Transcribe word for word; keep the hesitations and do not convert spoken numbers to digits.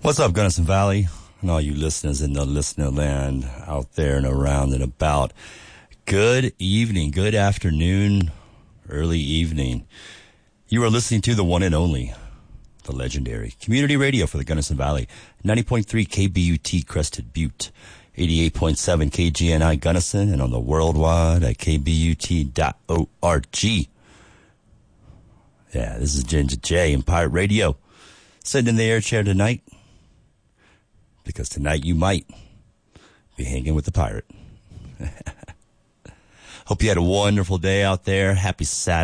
What's up, Gunnison Valley, and all you listeners in the listener land out there and around and about. Good evening, good afternoon, early evening. You are listening to the one and only, the legendary community radio for the Gunnison Valley, ninety point three K B U T Crested Butte, eighty-eight point seven K G N I Gunnison, and on the worldwide at K B U T dot org. Yeah, this is Ginger J and Pirate Radio, sitting in the air chair tonight, because tonight you might be hanging with the pirate. Hope you had a wonderful day out there. Happy Saturday.